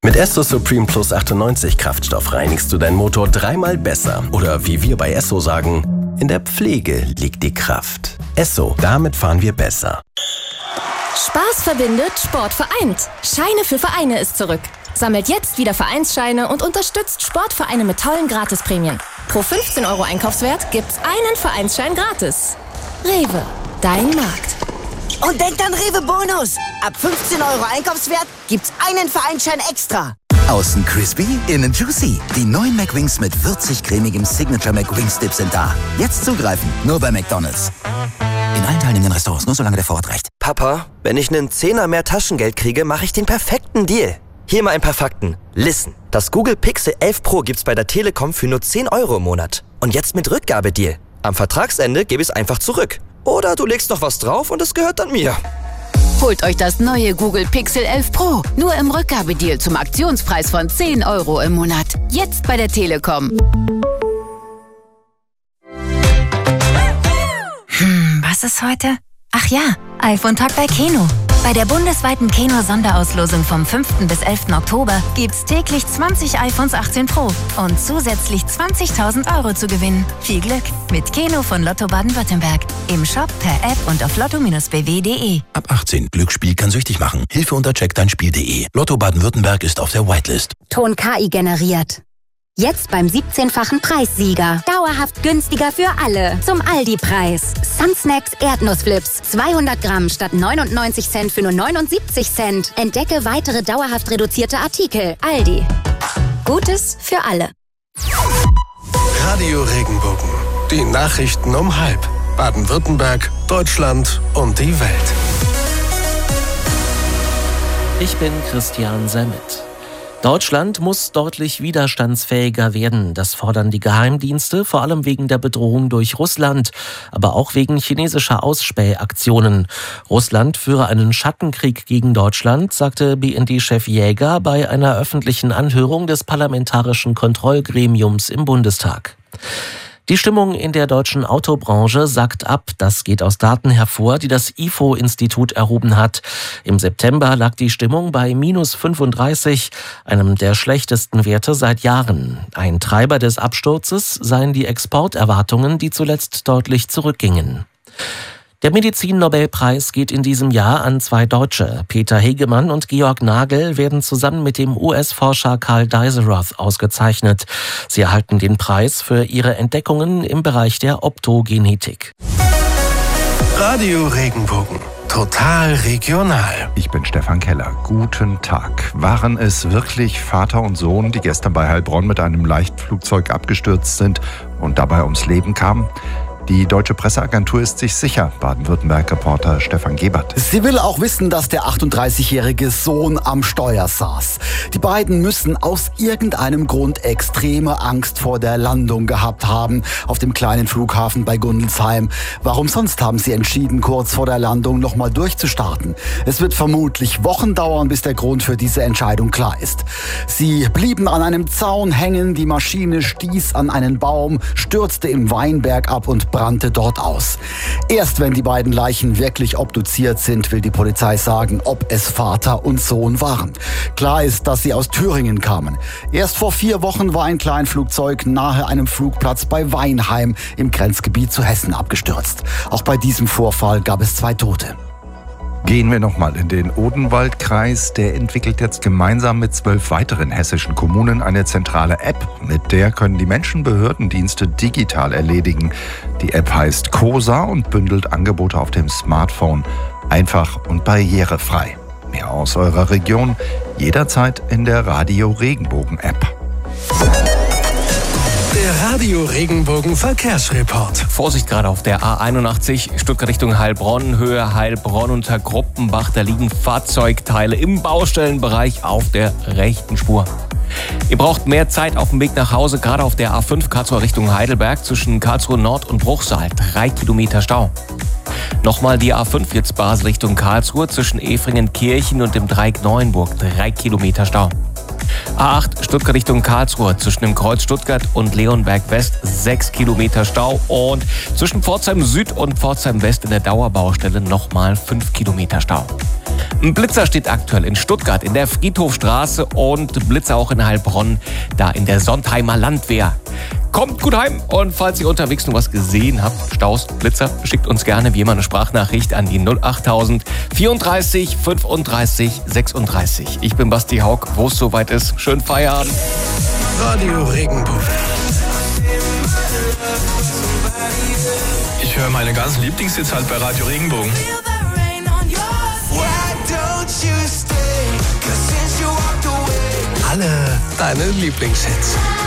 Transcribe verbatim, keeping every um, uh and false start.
Mit Esso Supreme Plus achtundneunzig Kraftstoff reinigst du deinen Motor dreimal besser. Oder wie wir bei Esso sagen, in der Pflege liegt die Kraft. Esso, damit fahren wir besser. Spaß verbindet, Sport vereint. Scheine für Vereine ist zurück. Sammelt jetzt wieder Vereinsscheine und unterstützt Sportvereine mit tollen Gratisprämien. Pro fünfzehn Euro Einkaufswert gibt's einen Vereinsschein gratis. Rewe, dein Markt. Und denkt an Rewe Bonus. Ab fünfzehn Euro Einkaufswert gibt's einen Vereinsschein extra. Außen crispy, innen juicy. Die neuen McWings mit würzig-cremigem Signature McWings Dip sind da. Jetzt zugreifen, nur bei McDonald's. In allen teilnehmenden Restaurants, nur solange der Vorrat reicht. Papa, wenn ich einen Zehner mehr Taschengeld kriege, mache ich den perfekten Deal. Hier mal ein paar Fakten. Listen, das Google Pixel elf Pro gibt's bei der Telekom für nur zehn Euro im Monat. Und jetzt mit Rückgabedeal. Am Vertragsende gebe ich es einfach zurück. Oder du legst noch was drauf und es gehört dann mir. Holt euch das neue Google Pixel elf Pro. Nur im Rückgabedeal zum Aktionspreis von zehn Euro im Monat. Jetzt bei der Telekom. Hm, was ist heute? Ach ja, iPhone-Tag bei Keno. Bei der bundesweiten Keno-Sonderauslosung vom fünften bis elften Oktober gibt's täglich zwanzig iPhones achtzehn Pro und zusätzlich zwanzigtausend Euro zu gewinnen. Viel Glück mit Keno von Lotto Baden-Württemberg. Im Shop, per App und auf lotto Bindestrich b w punkt d e. Ab achtzehn. Glücksspiel kann süchtig machen. Hilfe unter check dein spiel punkt d e. Lotto Baden-Württemberg ist auf der Whitelist. Ton K I generiert. Jetzt beim siebzehnfachen Preissieger. Dauerhaft günstiger für alle. Zum Aldi-Preis. Sunsnacks Erdnussflips. zweihundert Gramm statt neunundneunzig Cent für nur neunundsiebzig Cent. Entdecke weitere dauerhaft reduzierte Artikel. Aldi. Gutes für alle. Radio Regenbogen. Die Nachrichten um halb. Baden-Württemberg, Deutschland und die Welt. Ich bin Christian Semmet. Deutschland muss deutlich widerstandsfähiger werden. Das fordern die Geheimdienste, vor allem wegen der Bedrohung durch Russland, aber auch wegen chinesischer Ausspähaktionen. Russland führe einen Schattenkrieg gegen Deutschland, sagte B N D-Chef Jäger bei einer öffentlichen Anhörung des Parlamentarischen Kontrollgremiums im Bundestag. Die Stimmung in der deutschen Autobranche sackt ab. Das geht aus Daten hervor, die das I F O-Institut erhoben hat. Im September lag die Stimmung bei minus fünfunddreißig, einem der schlechtesten Werte seit Jahren. Ein Treiber des Absturzes seien die Exporterwartungen, die zuletzt deutlich zurückgingen. Der Medizin-Nobelpreis geht in diesem Jahr an zwei Deutsche. Peter Hegemann und Georg Nagel werden zusammen mit dem U S-Forscher Karl Deisseroth ausgezeichnet. Sie erhalten den Preis für ihre Entdeckungen im Bereich der Optogenetik. Radio Regenbogen. Total regional. Ich bin Stefan Keller. Guten Tag. Waren es wirklich Vater und Sohn, die gestern bei Heilbronn mit einem Leichtflugzeug abgestürzt sind und dabei ums Leben kamen? Die Deutsche Presseagentur ist sich sicher, Baden-Württemberg-Reporter Stefan Gebert. Sie will auch wissen, dass der achtunddreißigjährige Sohn am Steuer saß. Die beiden müssen aus irgendeinem Grund extreme Angst vor der Landung gehabt haben auf dem kleinen Flughafen bei Gundelsheim. Warum sonst haben sie entschieden, kurz vor der Landung nochmal durchzustarten? Es wird vermutlich Wochen dauern, bis der Grund für diese Entscheidung klar ist. Sie blieben an einem Zaun hängen, die Maschine stieß an einen Baum, stürzte im Weinberg ab und brannte dort aus. Erst wenn die beiden Leichen wirklich obduziert sind, will die Polizei sagen, ob es Vater und Sohn waren. Klar ist, dass sie aus Thüringen kamen. Erst vor vier Wochen war ein Kleinflugzeug nahe einem Flugplatz bei Weinheim im Grenzgebiet zu Hessen abgestürzt. Auch bei diesem Vorfall gab es zwei Tote. Gehen wir nochmal in den Odenwaldkreis. Der entwickelt jetzt gemeinsam mit zwölf weiteren hessischen Kommunen eine zentrale App. Mit der können die Menschen Behördendienste digital erledigen. Die App heißt COSA und bündelt Angebote auf dem Smartphone. Einfach und barrierefrei. Mehr aus eurer Region jederzeit in der Radio Regenbogen App. Der Radio Regenbogen Verkehrsreport. Vorsicht gerade auf der A einundachtzig, Stuttgart Richtung Heilbronn, Höhe Heilbronn unter Gruppenbach. Da liegen Fahrzeugteile im Baustellenbereich auf der rechten Spur. Ihr braucht mehr Zeit auf dem Weg nach Hause, gerade auf der A fünf Karlsruhe Richtung Heidelberg zwischen Karlsruhe Nord und Bruchsal. Drei Kilometer Stau. Nochmal die A fünf jetzt Basel Richtung Karlsruhe zwischen Efringen-Kirchen und dem Dreieck Neuenburg. Drei Kilometer Stau. A acht Stuttgart Richtung Karlsruhe zwischen dem Kreuz Stuttgart und Leonberg West sechs Kilometer Stau und zwischen Pforzheim Süd und Pforzheim West in der Dauerbaustelle nochmal fünf Kilometer Stau. Ein Blitzer steht aktuell in Stuttgart in der Friedhofstraße und Blitzer auch in Heilbronn, da in der Sontheimer Landwehr. Kommt gut heim und falls ihr unterwegs noch was gesehen habt, Staus, Blitzer, schickt uns gerne wie immer eine Sprachnachricht an die null acht null null vierunddreißig fünfunddreißig sechsunddreißig. Ich bin Basti Haug, wo es soweit ist. Schönen Feierabend. Radio Regenbogen. Ich höre meine ganzen Lieblingshits halt bei Radio Regenbogen. Alle deine Lieblingshits.